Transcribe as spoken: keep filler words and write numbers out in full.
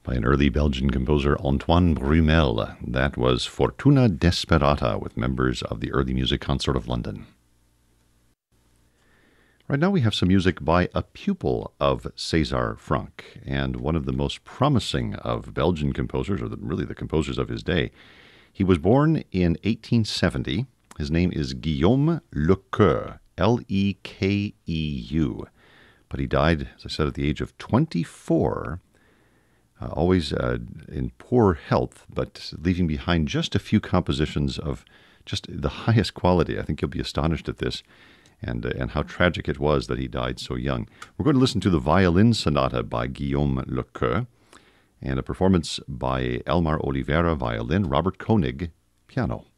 by an early Belgian composer, Antoine Brumel. That was Fortuna Desperata with members of the Early Music Consort of London. Right now we have some music by a pupil of César Franck, and one of the most promising of Belgian composers, or the, really the composers of his day. He was born in eighteen seventy. His name is Guillaume Lequeur, L E K E U. But he died, as I said, at the age of twenty-four, uh, always uh, in poor health, but leaving behind just a few compositions of just the highest quality. I think you'll be astonished at this. And, uh, and how tragic it was that he died so young. We're going to listen to the Violin Sonata by Guillaume Lequeur, and a performance by Elmar Oliveira, violin, Robert Koenig, piano.